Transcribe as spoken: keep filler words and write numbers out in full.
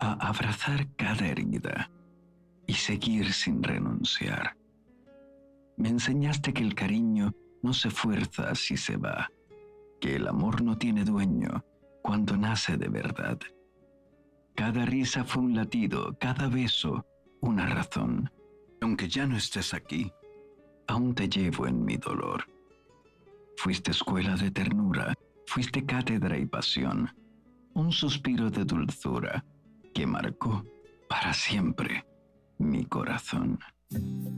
a abrazar cada herida y seguir sin renunciar. Me enseñaste que el cariño no se fuerza si se va, que el amor no tiene dueño cuando nace de verdad. Cada risa fue un latido, cada beso una razón. Aunque ya no estés aquí, aún te llevo en mi dolor. Fuiste escuela de ternura, fuiste cátedra y pasión, un suspiro de dulzura que marcó para siempre mi corazón.